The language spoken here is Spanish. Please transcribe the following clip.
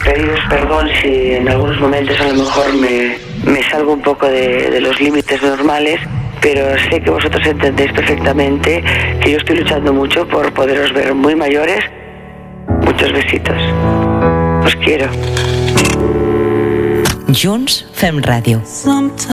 Pediros perdón si en algunos momentos a lo mejor me salgo un poco de los límites normales, pero sé que vosotros entendéis perfectamente que yo estoy luchando mucho por poderos ver muy mayores. Muchos besitos. Os quiero. Junts fem ràdio.